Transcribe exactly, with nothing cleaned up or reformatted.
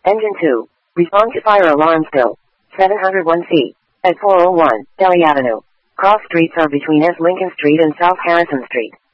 Engine two. Respond to fire alarm spill. seven oh one C. At four oh one, Delhi Avenue. Cross streets are between S. Lincoln Street and South Harrison Street.